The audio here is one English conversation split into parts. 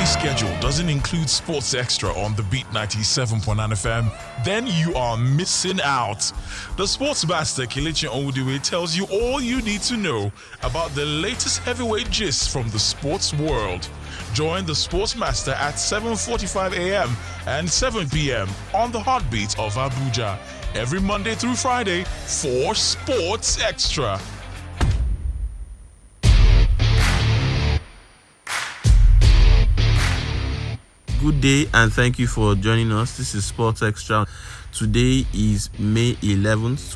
schedule doesn't include Sports Extra on the Beat 97.9 FM, then you are missing out. The Sportsmaster Kelechi Onwudiwe tells you all you need to know about the latest heavyweight gist from the sports world. Join the Sportsmaster at 7:45 a.m. and 7 p.m. on the Heartbeat of Abuja every Monday through Friday for Sports Extra. Good day and thank you for joining us. This is Sports Extra. Today is May 11th,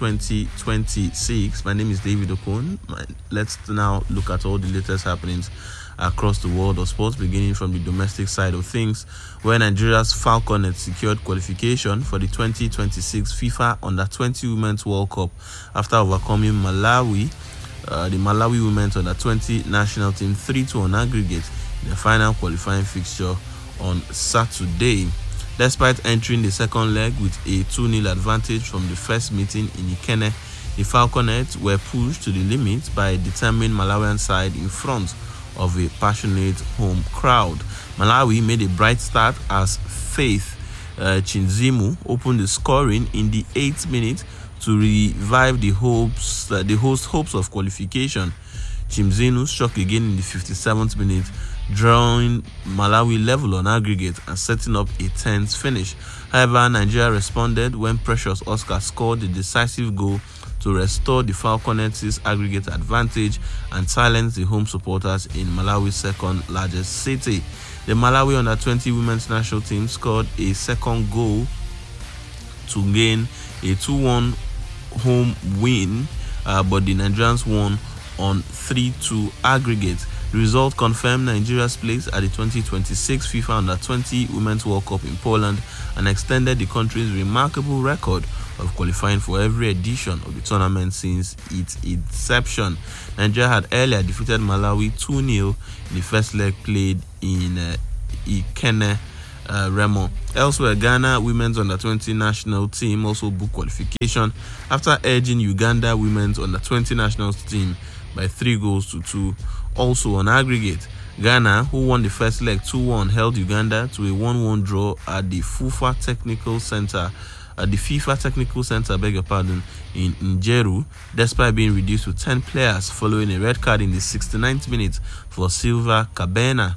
2026. My name is David Okon. Let's now look at all the latest happenings across the world of sports, beginning from the domestic side of things, where Nigeria's Falconets secured qualification for the 2026 FIFA Under-20 Women's World Cup after overcoming Malawi. The Malawi Women's Under-20 national team 3-2 on aggregate in the final qualifying fixture on Saturday. Despite entering the second leg with a 2-0 advantage from the first meeting in Ikenne, the Falconets were pushed to the limit by a determined Malawian side in front of a passionate home crowd. Malawi made a bright start as Faith Chinzimu opened the scoring in the 8th minute to revive the host hopes of qualification. Chimzinu struck again in the 57th minute, drawing Malawi level on aggregate and setting up a tense finish. However, Nigeria responded when Precious Oscar scored the decisive goal to restore the Falconets' aggregate advantage and silence the home supporters in Malawi's second largest city. The Malawi Under-20 women's national team scored a second goal to gain a 2-1 home win, but the Nigerians won on 3-2 aggregate. The result confirmed Nigeria's place at the 2026 FIFA Under-20 Women's World Cup in Poland and extended the country's remarkable record of qualifying for every edition of the tournament since its inception. Nigeria had earlier defeated Malawi 2-0 in the first leg played in Ikenne, Remo. Elsewhere, Ghana women's Under-20 national team also booked qualification after edging Uganda women's Under-20 national team by 3-2 also on aggregate. Ghana, who won the first leg 2-1, held Uganda to a 1-1 draw at the FIFA Technical Center in Njeru, despite being reduced to 10 players following a red card in the 69th minute for Silva Cabena.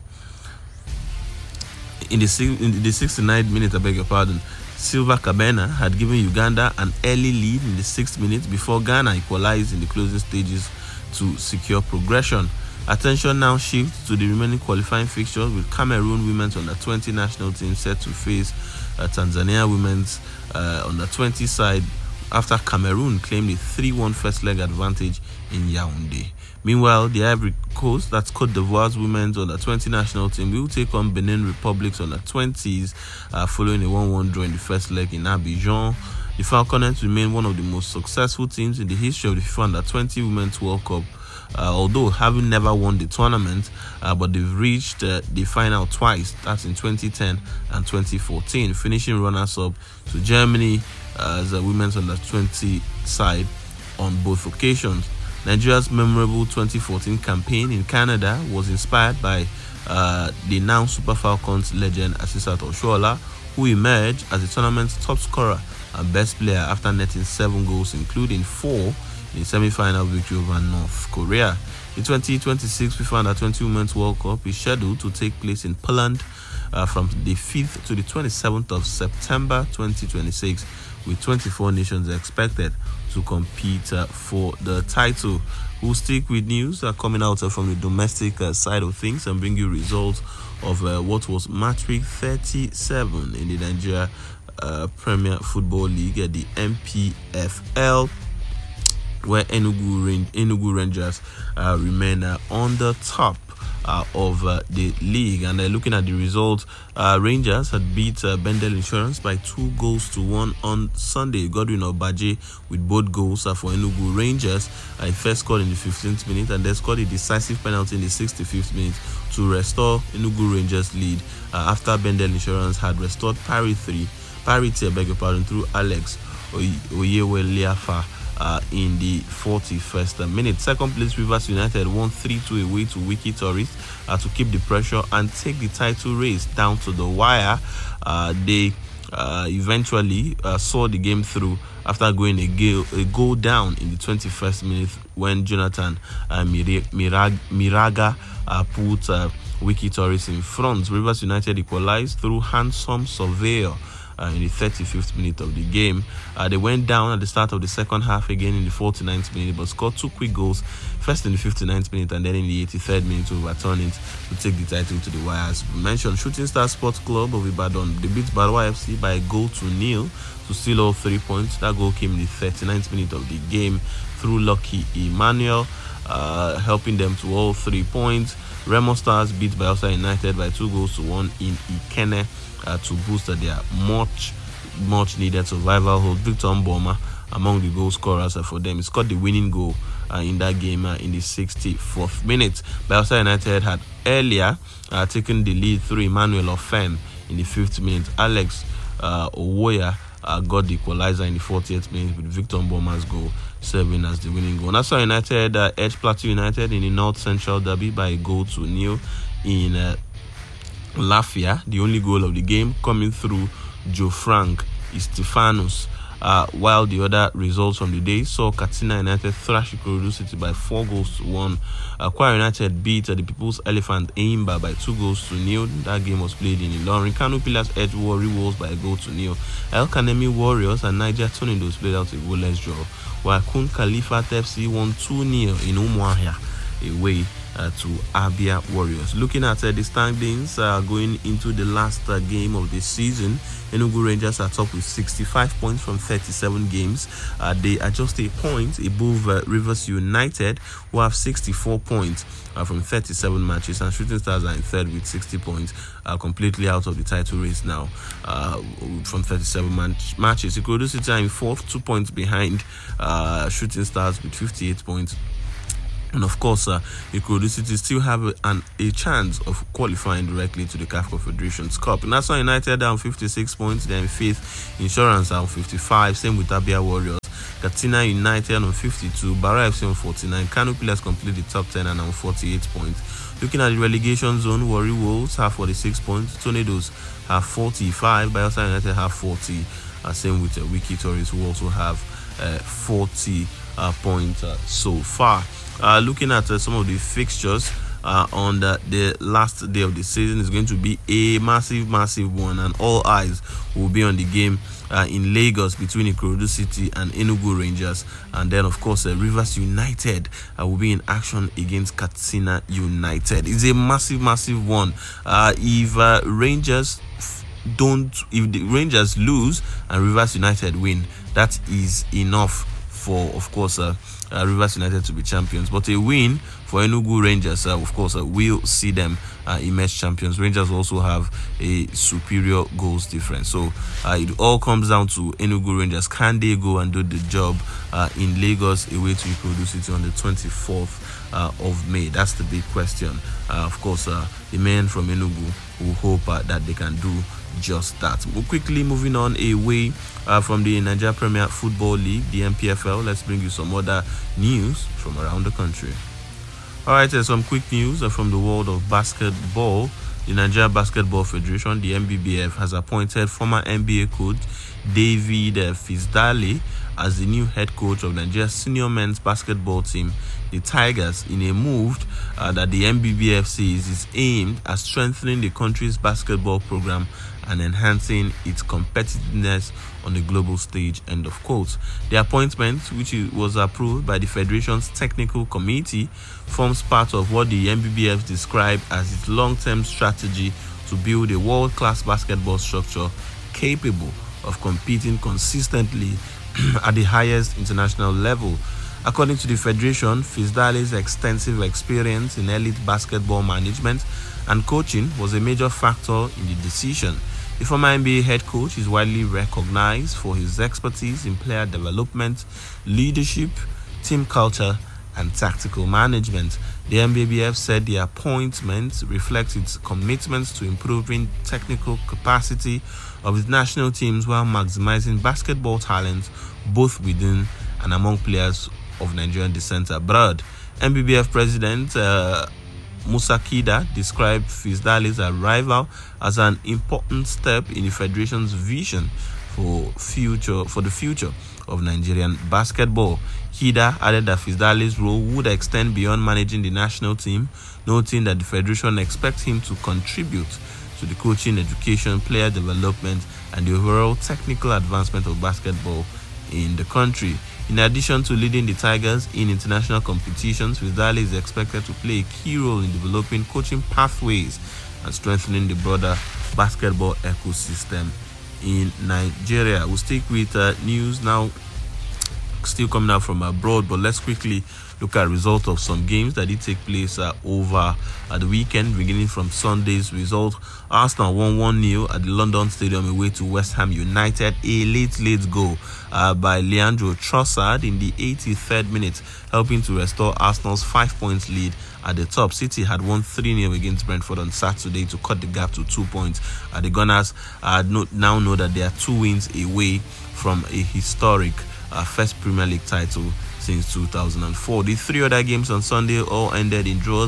In the 69th minute, Silva Cabena had given Uganda an early lead in the 6th minute before Ghana equalized in the closing stages to secure progression. Attention now shifts to the remaining qualifying fixtures, with Cameroon women's Under-20 national team set to face Tanzania women's Under-20 side after Cameroon claimed a 3-1 first leg advantage in Yaoundé. Meanwhile, the Ivory Coast, that's Cote d'Ivoire's women's Under-20 national team, will take on Benin Republic's Under-20s following a 1-1 draw in the first leg in Abidjan. The Falconets remain one of the most successful teams in the history of the FIFA Under-20 Women's World Cup, although having never won the tournament, but they've reached the final twice, that's in 2010 and 2014, finishing runners-up to Germany as a women's Under-20 side on both occasions. Nigeria's memorable 2014 campaign in Canada was inspired by the now Super Falcons legend Asisat Oshoala, who emerged as the tournament's top scorer and best player after netting 7 goals, including 4 in the semi-final victory over North Korea. The 2026 FIFA Under-20 Women's World Cup is scheduled to take place in Poland from the 5th to the 27th of September 2026, with 24 nations expected to compete for the title. We'll stick with news coming out from the domestic side of things and bring you results of what was match week 37 in the Nigeria Premier Football League at the MPFL, where Enugu Rangers remain on the top of the league. And looking at the results, Rangers had beat Bendel Insurance by 2-1 on Sunday. Godwin Obaje with both goals for Enugu Rangers. He first scored in the 15th minute and then scored a decisive penalty in the 65th minute to restore Enugu Rangers' lead after Bendel Insurance had restored parity through Alex Oyeweliafa in the 41st minute. Second place, Rivers United won 3-2 away to Wiki Tourist to keep the pressure and take the title race down to the wire. They eventually saw the game through after going a goal down in the 21st minute when Jonathan Miraga put Wiki Tourist in front. Rivers United equalized through handsome Surveyor in the 35th minute of the game. They went down at the start of the second half again in the 49th minute, but scored two quick goals, first in the 59th minute and then in the 83rd minute to overturn it to take the title to the wire. As we mentioned, Shooting Star Sports Club of Ibadan, they beat Barwa FC by a goal to nil to steal all 3 points. That goal came in the 39th minute of the game through Lucky Emmanuel, helping them to all 3 points. Remo Stars beat Bayelsa United by 2-1 in Ikene to boost their much needed survival hope. Victor Mboma among the goal scorers for them. He scored the winning goal in that game in the 64th minute. Bayelsa United had earlier taken the lead through Emmanuel Ofen in the 5th minute. Alex Owoya got the equalizer in the 40th minute with Victor Mboma's goal serving as the winning goal. Nassau United edged Plateau United in the North Central Derby by a goal to nil in Lafia. The only goal of the game coming through Joe Frank Stefanos, while the other results from the day saw Katsina United thrash Ikorodu City by 4-1. Kwara United beat the People's Elephant Eimba by 2-0. That game was played in Ilorin. Kano Pillars edged Warri Wolves by a goal to nil. El Kanemi Warriors and Niger Tornadoes played out a goalless draw, while Kun Khalifat FC won 2-0 in Umuahia away to Abia Warriors. Looking at the standings going into the last game of the season, Enugu Rangers are top with 65 points from 37 games. They are just a point above Rivers United, who have 64 points from 37 matches, and Shooting Stars are in third with 60 points, completely out of the title race now from 37 matches. Ikorodu City are in fourth, 2 points behind Shooting Stars with 58 points. And of course, Ikorodu City still have a chance of qualifying directly to the CAF Confederations Cup. Nassau United are on 56 points, they're in fifth. Insurance are on 55, same with Abia Warriors. Katsina United on 52, Bara FC on 49. Kano Pillars complete the top 10 and on 48 points. Looking at the relegation zone, Warri Wolves have 46 points, Tornadoes have 45, Bayelsa United have 40. Same with Wiki Tourist, who also have 40 points so far. Looking at some of the fixtures on the last day of the season, is going to be a massive one, and all eyes will be on the game in Lagos between Ikorodu City and Enugu Rangers, and then of course Rivers United will be in action against Katsina United. It's a massive one. If the Rangers lose and Rivers United win, that is enough for, of course, Rivers United to be champions. But a win for Enugu Rangers, of course, will see them emerge champions. Rangers also have a superior goals difference. So it all comes down to Enugu Rangers. Can they go and do the job in Lagos away to Ikorodu City on the 24th of May? That's the big question. Of course, the men from Enugu will hope that they can do just that. We're quickly moving on away from the Nigeria Premier Football League, the NPFL. Let's bring you some other news from around the country. Alright, some quick news from the world of basketball. The Nigeria Basketball Federation, the NBBF, has appointed former NBA coach David Fizdale as the new head coach of Nigeria's senior men's basketball team, the Tigers, in a move that the NBBF says is aimed at strengthening the country's basketball program and enhancing its competitiveness on the global stage, end of quote. The appointment, which was approved by the Federation's technical committee, forms part of what the NBBF described as its long-term strategy to build a world-class basketball structure capable of competing consistently at the highest international level. According to the Federation, Fizdale's extensive experience in elite basketball management and coaching was a major factor in the decision. The former NBA head coach is widely recognized for his expertise in player development, leadership, team culture, and tactical management. The NBBF said the appointment reflects its commitment to improving technical capacity of its national teams while maximizing basketball talent both within and among players of Nigerian descent abroad. NBBF President Musa Kida described Fizdale's arrival as an important step in the federation's vision for the future of Nigerian basketball. Kida added that Fizdale's role would extend beyond managing the national team, noting that the federation expects him to contribute to the coaching, education, player development, and the overall technical advancement of basketball in the country. In addition to leading the Tigers in international competitions, Fizdale is expected to play a key role in developing coaching pathways and strengthening the broader basketball ecosystem in Nigeria. We'll stick with news now, still coming out from abroad, but let's quickly look at results of some games that did take place over the weekend, beginning from Sunday's result. Arsenal won 1-0 at the London Stadium away to West Ham United. A late goal by Leandro Trossard in the 83rd minute, helping to restore Arsenal's 5-point lead at the top. City had won 3-0 against Brentford on Saturday to cut the gap to 2 points. The Gunners now know that they are 2 wins away from a historic first Premier League title since 2004. The 3 other games on Sunday all ended in draws,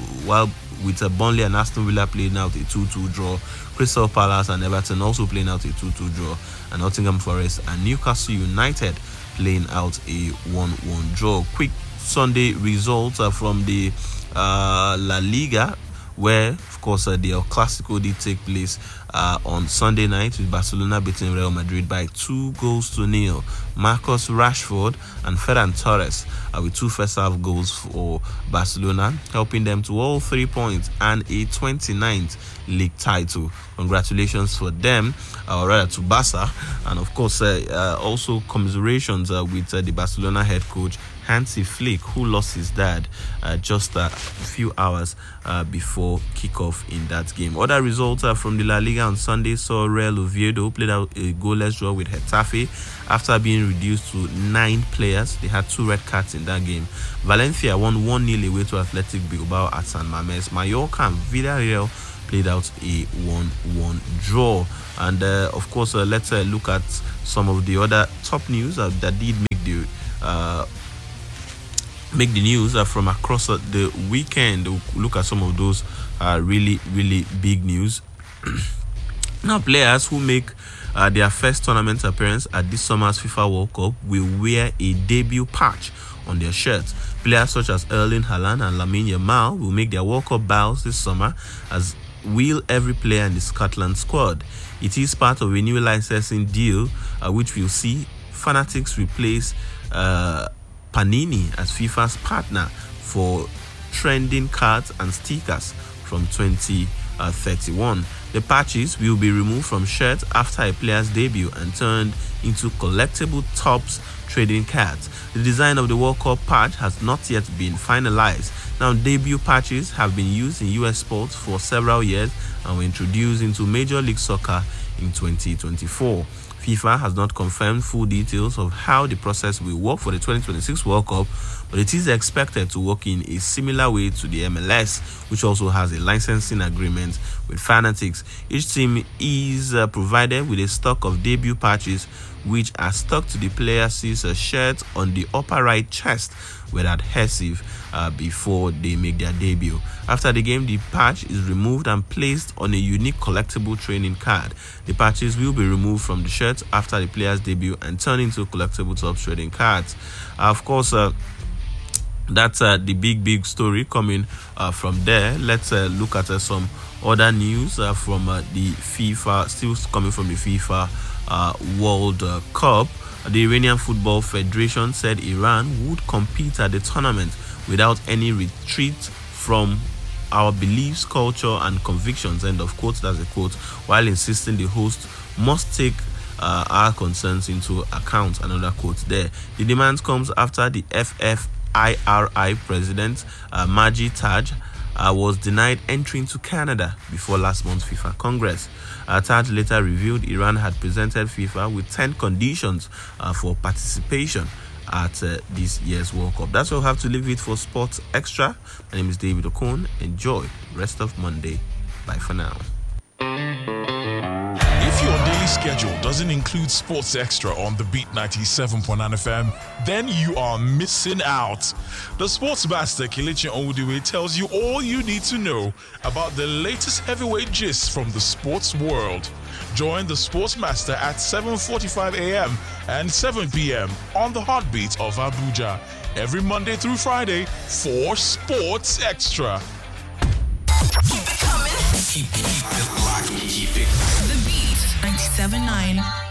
with Burnley and Aston Villa playing out a 2-2 draw. Crystal Palace and Everton also playing out a 2-2 draw, and Nottingham Forest and Newcastle United playing out a 1-1 draw. Quick Sunday results are from the La Liga, where of course the El Clasico did take place on Sunday night, with Barcelona beating Real Madrid by 2-0. Marcus Rashford and Ferran Torres with 2 first half goals for Barcelona, helping them to all 3 points and a 29th league title. Congratulations for them, or rather to Barca, and of course also commiserations with the Barcelona head coach Hansi Flick, who lost his dad just a few hours before kickoff in that game. Other results from the La Liga on Sunday saw Real Oviedo played out a goalless draw with Getafe after being reduced to 9 players. They had 2 red cards in that game. Valencia won 1-0 away to Athletic Bilbao at San Mamés. Mallorca and Villarreal played out a 1-1 draw. And of course, let's look at some of the other top news that did make the news from across the weekend. We'll look at some of those really big news. Now, players who make their first tournament appearance at this summer's FIFA World Cup will wear a debut patch on their shirts. Players such as Erling Haaland and Lamine Yamal will make their World Cup bows this summer, as will every player in the Scotland squad. It is part of a new licensing deal which will see Fanatics replace Panini as FIFA's partner for trending cards and stickers from 2031. The patches will be removed from shirts after a player's debut and turned into collectible Topps trading cards. The design of the World Cup patch has not yet been finalized. Now, debut patches have been used in US sports for several years and were introduced into Major League Soccer in 2024. FIFA has not confirmed full details of how the process will work for the 2026 World Cup, but it is expected to work in a similar way to the MLS, which also has a licensing agreement with Fanatics. Each team is provided with a stock of debut patches, which are stuck to the player's shirt on the upper right chest with adhesive before they make their debut. After the game, the patch is removed and placed on a unique collectible training card. The patches will be removed from the shirt after the player's debut and turned into collectible Topps trading cards. Of course, that's the big story coming from there. Let's look at some other news from the FIFA, still coming from the FIFA World Cup. The Iranian Football Federation said Iran would compete at the tournament without any retreat from our beliefs, culture, and convictions. End of quote. That's a quote. While insisting the host must take our concerns into account. Another quote there. The demand comes after the FFIRI president Majid Taj was denied entry into Canada before last month's FIFA Congress. Taj later revealed Iran had presented FIFA with 10 conditions for participation at this year's World Cup. That's all I have to leave it for Sports Extra. My name is David Okon. Enjoy the rest of Monday. Bye for now. If your daily schedule doesn't include Sports Extra on the Beat 97.9 FM, then you are missing out. The Sports Master Kelechi Onwudiwe tells you all you need to know about the latest heavyweight gist from the sports world. Join the Sports Master at 7:45 a.m. and 7 p.m. on the Heartbeat of Abuja every Monday through Friday for Sports Extra. Keep it coming. Keep it locked. Keep it. The Beat 97.9.